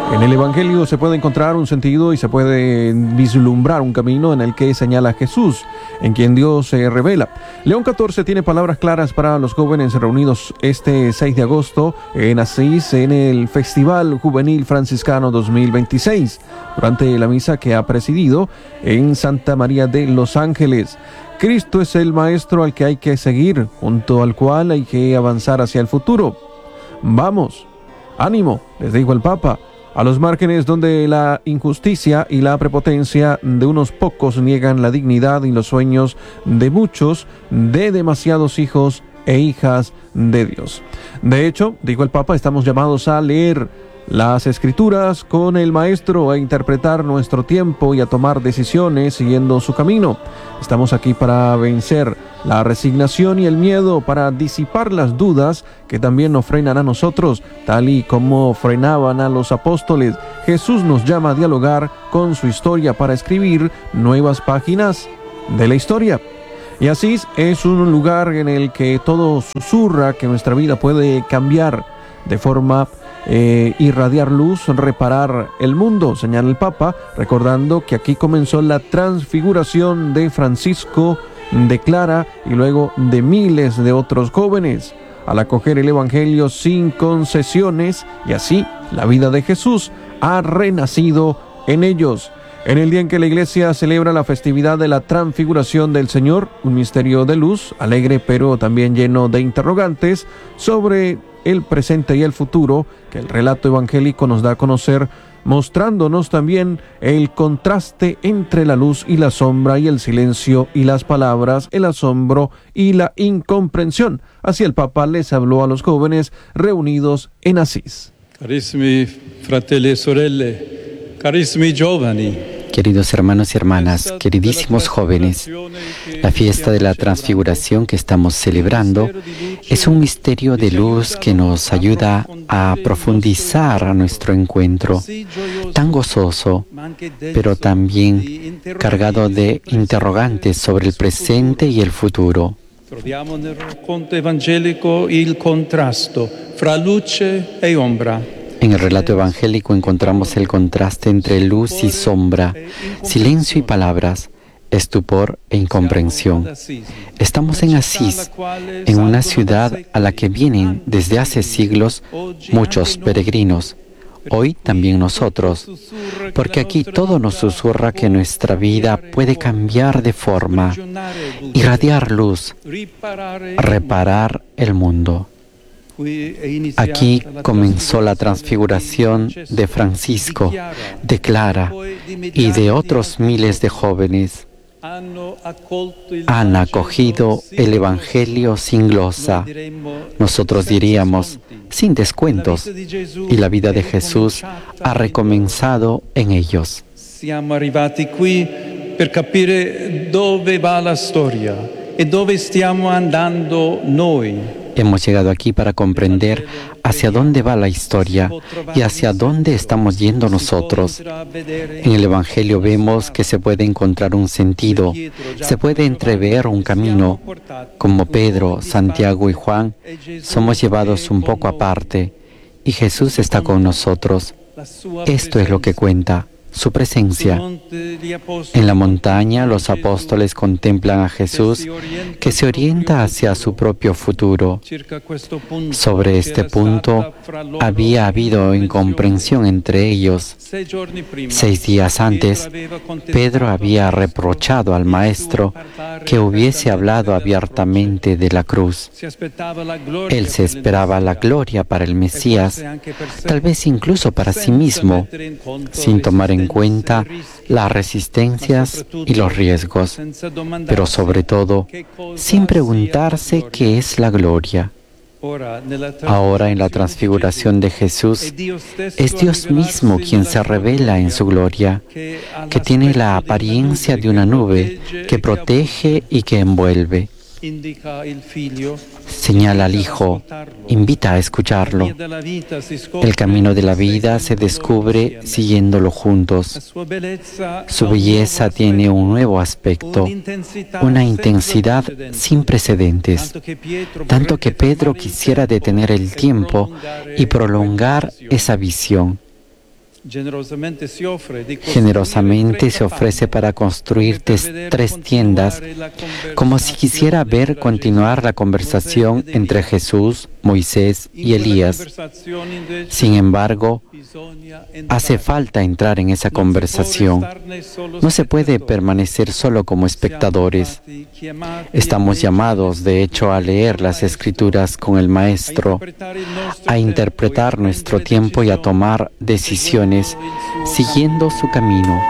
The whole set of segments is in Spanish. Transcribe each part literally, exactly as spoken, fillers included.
En el Evangelio se puede encontrar un sentido y se puede vislumbrar un camino en el que señala Jesús, en quien Dios se revela. León catorce tiene palabras claras para los jóvenes reunidos este seis de agosto en Asís en el Festival Juvenil Franciscano dos mil veintiséis, durante la misa que ha presidido en Santa María de los Ángeles. Cristo es el Maestro al que hay que seguir, junto al cual hay que avanzar hacia el futuro. Vamos, ánimo, les dijo el Papa. A los márgenes donde la injusticia y la prepotencia de unos pocos niegan la dignidad y los sueños de muchos, de demasiados hijos e hijas de Dios. De hecho, dijo el Papa, estamos llamados a leer las Escrituras con el Maestro, a interpretar nuestro tiempo y a tomar decisiones siguiendo su camino. Estamos aquí para vencer la resignación y el miedo, para disipar las dudas que también nos frenan a nosotros, tal y como frenaban a los apóstoles. Jesús nos llama a dialogar con su historia para escribir nuevas páginas de la historia. Y Asís es un lugar en el que todo susurra que nuestra vida puede cambiar de forma Eh, irradiar luz, reparar el mundo, señala el Papa, recordando que aquí comenzó la transfiguración de Francisco, de Clara y luego de miles de otros jóvenes, al acoger el Evangelio sin concesiones, y así la vida de Jesús ha renacido en ellos. En el día en que la Iglesia celebra la festividad de la transfiguración del Señor, un misterio de luz, alegre pero también lleno de interrogantes sobre el presente y el futuro, que el relato evangélico nos da a conocer, mostrándonos también el contraste entre la luz y la sombra, y el silencio y las palabras, el asombro y la incomprensión. Así el Papa les habló a los jóvenes reunidos en Asís. Carissimi fratelli e sorelle, carissimi giovani. Queridos hermanos y hermanas, queridísimos jóvenes, la fiesta de la Transfiguración que estamos celebrando es un misterio de luz que nos ayuda a profundizar a nuestro encuentro, tan gozoso, pero también cargado de interrogantes sobre el presente y el futuro. Troviamo nel racconto evangelico il contrasto fra luce e ombra. En el relato evangélico encontramos el contraste entre luz y sombra, silencio y palabras, estupor e incomprensión. Estamos en Asís, en una ciudad a la que vienen desde hace siglos muchos peregrinos, hoy también nosotros, porque aquí todo nos susurra que nuestra vida puede cambiar de forma, irradiar luz, reparar el mundo. Aquí comenzó la transfiguración de Francisco, de Clara y de otros miles de jóvenes. Han acogido el Evangelio sin glosa, nosotros diríamos sin descuentos, y la vida de Jesús ha recomenzado en ellos. Siamo arrivati qui per capire dove va la storia e dove stiamo andando noi. Hemos llegado aquí para comprender hacia dónde va la historia y hacia dónde estamos yendo nosotros. En el Evangelio vemos que se puede encontrar un sentido, se puede entrever un camino. Como Pedro, Santiago y Juan, somos llevados un poco aparte y Jesús está con nosotros. Esto es lo que cuenta, su presencia. En la montaña los apóstoles contemplan a Jesús que se orienta hacia su propio futuro. Sobre este punto había habido incomprensión entre ellos. Seis días antes, Pedro había reprochado al Maestro que hubiese hablado abiertamente de la cruz. Él se esperaba la gloria para el Mesías, tal vez incluso para sí mismo, sin tomar en cuenta las resistencias y los riesgos, pero sobre todo, sin preguntarse qué es la gloria. Ahora, en la transfiguración de Jesús, es Dios mismo quien se revela en su gloria, que tiene la apariencia de una nube que protege y que envuelve. Señala al Hijo, invita a escucharlo. El camino de la vida se descubre siguiéndolo juntos. Su belleza tiene un nuevo aspecto, una intensidad sin precedentes, tanto que Pedro quisiera detener el tiempo y prolongar esa visión. Generosamente se ofrece para construir tres tiendas, como si quisiera ver continuar la conversación entre Jesús, Moisés y Elías. Sin embargo, hace falta entrar en esa conversación. No se puede permanecer solo como espectadores. Estamos llamados, de hecho, a leer las Escrituras con el Maestro, a interpretar nuestro tiempo y a tomar decisiones siguiendo su camino.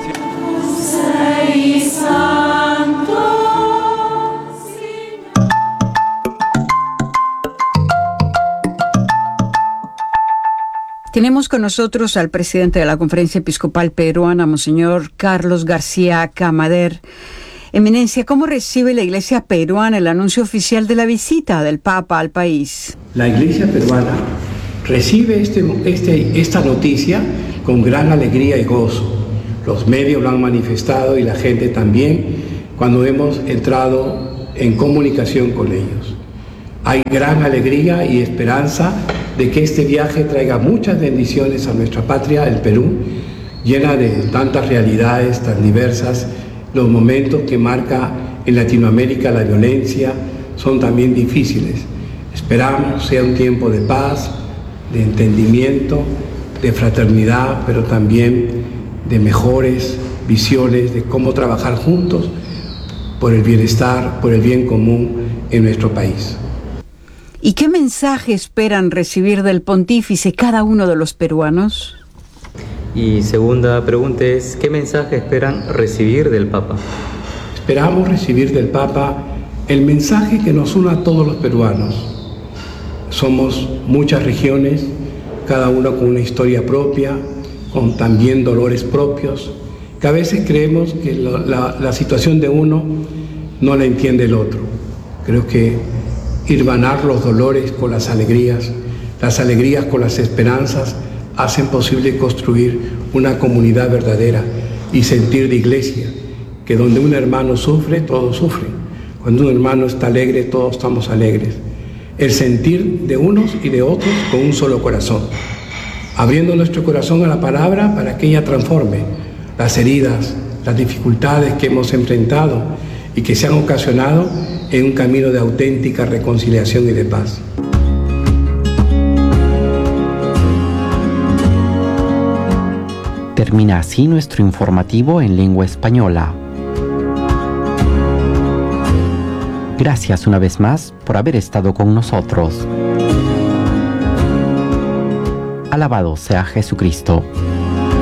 Tenemos con nosotros al presidente de la Conferencia Episcopal Peruana, Monseñor Carlos García Camader. Eminencia, ¿cómo recibe la Iglesia peruana el anuncio oficial de la visita del Papa al país? La Iglesia peruana recibe este, este, esta noticia con gran alegría y gozo. Los medios lo han manifestado y la gente también cuando hemos entrado en comunicación con ellos. Hay gran alegría y esperanza de que este viaje traiga muchas bendiciones a nuestra patria, el Perú, llena de tantas realidades tan diversas. Los momentos que marca en Latinoamérica la violencia son también difíciles. Esperamos sea un tiempo de paz, de entendimiento, de fraternidad, pero también de mejores visiones de cómo trabajar juntos por el bienestar, por el bien común en nuestro país. ¿Y qué mensaje esperan recibir del pontífice cada uno de los peruanos? Y segunda pregunta es, ¿qué mensaje esperan recibir del Papa? Esperamos recibir del Papa el mensaje que nos une a todos los peruanos. Somos muchas regiones, cada una con una historia propia, con también dolores propios, que a veces creemos que lo, la, la situación de uno no la entiende el otro. Creo que hirmanar los dolores con las alegrías, las alegrías con las esperanzas, hacen posible construir una comunidad verdadera y sentir de iglesia, que donde un hermano sufre, todos sufren. Cuando un hermano está alegre, todos estamos alegres. El sentir de unos y de otros con un solo corazón, abriendo nuestro corazón a la palabra para que ella transforme las heridas, las dificultades que hemos enfrentado y que se han ocasionado en un camino de auténtica reconciliación y de paz. Termina así nuestro informativo en lengua española. Gracias una vez más por haber estado con nosotros. Alabado sea Jesucristo.